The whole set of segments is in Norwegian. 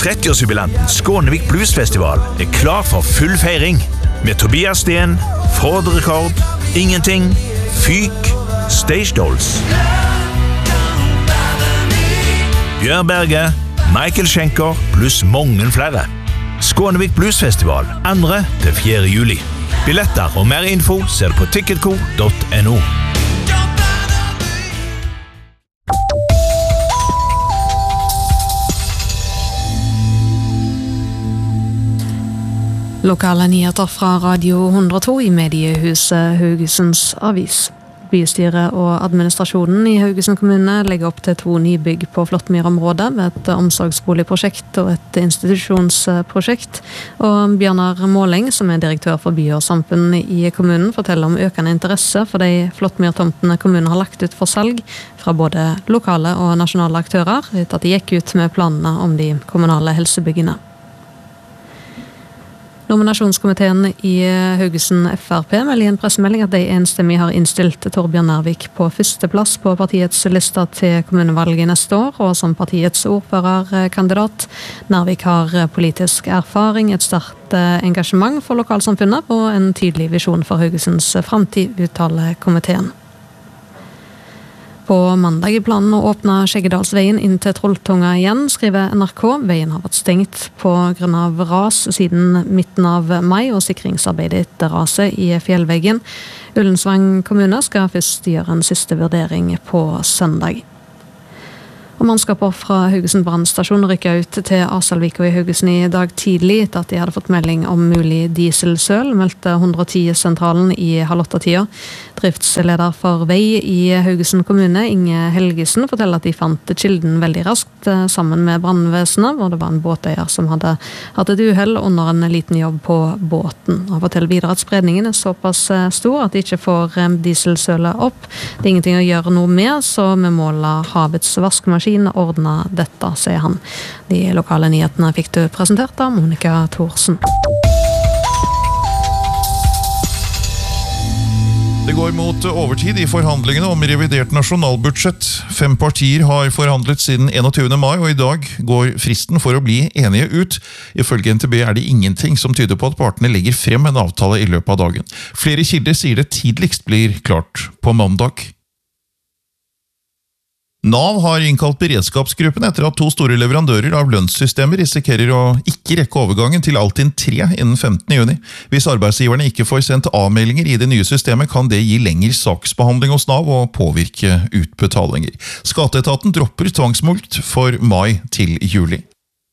30-årsjubilanten Skånevik Bluesfestival klar for full feiring. Med Tobias Sten, Ford Rekord, Ingenting, Fyk, Stage Dolls, Bjørn Berge, Michael Schenker pluss mange flere. Skånevik Bluesfestival 2.–4. juli. Billetter og mer info ser du på ticketco.no. Lokale nyheter fra Radio 102 i mediehuset Haugesunds Avis. Bystyret og administrasjonen i Haugesund kommune legger opp til 2 nybygg på Flåttmyr-området ved et omsorgsboligprosjekt og et institusjonsprosjekt. Og Bjørnar Måling, som direktør for by og samfunn i kommunen, forteller om økende interesse for de Flåttmyr-tomtene kommunen har lagt ut for salg fra både lokale og nasjonale aktører, etter at de gikk ut med planene om de kommunale helsebyggene. Nominasjonskomiteen i Haugesund FrP melder i en pressemelding at de enstemmig har innstilt Torbjørn Nærvik på førsteplass på partiets lista til kommunevalget neste år, og som partiets ordførerkandidat. Nærvik har politisk erfaring, et sterkt engasjement for lokalsamfunnet og en tydelig visjon for Haugesunds fremtid, uttaler komiteen. På mandag i planen å åpne Skjeggedalsveien inn til Trolltunga igjen, skriver NRK. Veien har vært stengt på grunn av ras siden midten av mai, og sikringsarbeidet etter raset i fjellveggen. Ullensvang kommune skal først gjøre en siste vurdering på søndag. Og mannskaper fra Haugesund brannstasjon rykket ut til Asalvika i Haugesund i dag tidlig etter at de hadde fått melding om mulig dieselsøl, meldte 110-sentralen i 7:30. Driftsleder for vei i Haugesund kommune, Inge Helgesen, forteller at de fant kilden veldig raskt sammen med brannvesenet, og det var en båteier som hadde hatt et uhell under en liten jobb på båten. Han forteller videre at spredningen såpass stor at de ikke får dieselsølet opp. Det er ingenting å gjøre noe med, så vi må la havets vaskemaskin ordne dette, sier han. De lokale nyhetene fikk du presentert av Monica Thorsen. Det går mot overtid i forhandlingene om revidert nasjonalbudsjett. 5 partier har forhandlet siden 21. mai, og i dag går fristen for å bli enige ut. Ifølge NTB er det ingenting som tyder på at partene legger frem en avtale i løpet av dagen. Flere kilder sier det tidligst blir klart på mandag. Nav har innkalt beredskapsgruppen etter at 2 store leverandører av lønnssystemer risikerer å ikke rekke overgangen til Altinn 3 innen 15. juni. Hvis arbeidsgiverne ikke får sendt avmeldinger i det nye systemet, kan det gi lengre saksbehandling hos Nav og påvirke utbetalinger. Skatteetaten dropper tvangsmulkt for mai til juli.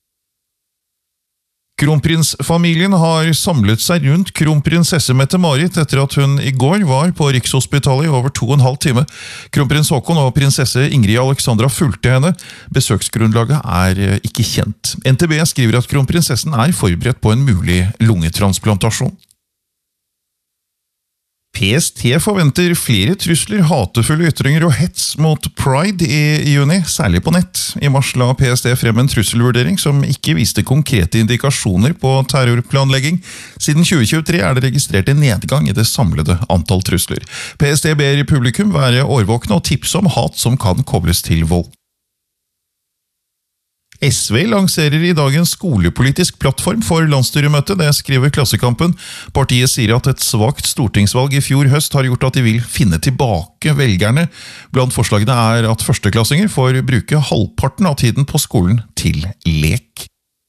Kronprinsfamilien har samlet seg rundt kronprinsesse Mette-Marit etter at hun i går var på Rikshospitalet i over 2,5 timer. Kronprins Håkon og prinsesse Ingrid Alexandra fulgte henne. Besøksgrunnlaget er ikke kjent. NTB skriver at kronprinsessen er forberedt på en mulig lungetransplantasjon. PST forventer flere trusler, hatefulle ytringer og hets mot Pride i juni, særlig på nett. I mars la PST frem en trusselvurdering som ikke viste konkrete indikasjoner på terrorplanlegging. Siden 2023 er det registrert en nedgang i det samlede antall trusler. PST ber publikum være årvåkne og tipse om hat som kan kobles til vold. SV lanserer i dag en skolepolitisk plattform for landsstyremøtet, det skriver Klassekampen. Partiet sier at et svakt stortingsvalg i fjor høst har gjort at de vil finne tilbake velgerne. Blant forslagene er at førsteklassinger får bruke halvparten av tiden på skolen til lek.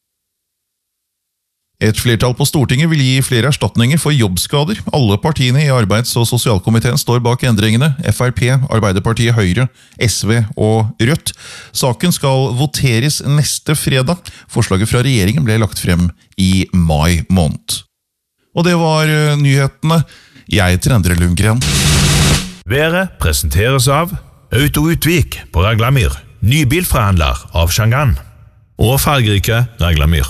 Et flertall på Stortinget vil gi flere erstatninger for jobbskader. Alle partiene i Arbeids- og sosialkomiteen står bak endringene. FrP, Arbeiderpartiet, Høyre, SV og Rødt. Saken skal voteres neste fredag. Forslaget fra regjeringen ble lagt frem i mai måned. Og det var nyhetene. Jeg heter Endre Lundgren. Været presenteres av Auto Utvik på Raglamyr. Ny bilforhandler av Shangan. Og fargerike Raglamyr.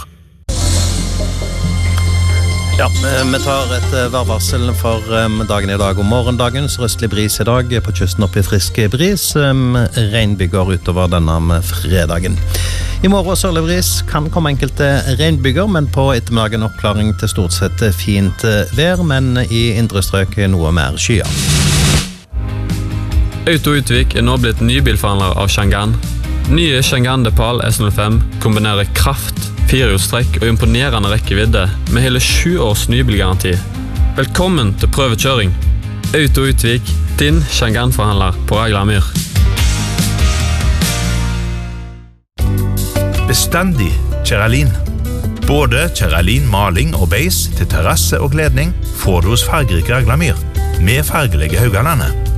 Ja, vi tar et værvarsel for dagen i dag og morgendagen. Sørøstlig bris i dag, på kysten oppe i frisk bris. Regnbyger utover denne fredagen. I morgen sørlig bris kan komme enkelte regnbyger, men på ettermiddagen oppklaring til stort sett fint vær, men i indre strøk noe mer skyer. Auto Utvik nå blitt nybilforhandler av Shangan. Nye Shangan Depal S05 kombinerer kraft, firehjulstrekk og imponerende rekkevidde med hele 7 års nybilgaranti. Velkommen til prøvekjøring. Auto Utvik, din Chang'an-forhandler på Agla Myr. Bestandig Ceralin. Både Ceralin maling og beis til terrasse og kledning får du hos fargerike Agla Myr, med fargelige Haugalandet.